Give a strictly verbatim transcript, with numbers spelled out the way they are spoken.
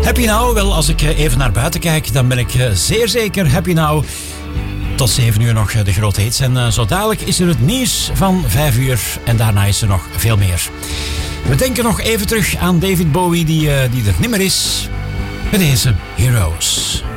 Happy Now? Wel, als ik even naar buiten kijk, dan ben ik zeer zeker Happy Now. Tot zeven uur nog de grote hits. En zo dadelijk is er het nieuws van vijf uur. En daarna is er nog veel meer. We denken nog even terug aan David Bowie, die, die er nimmer is. Bij deze Heroes.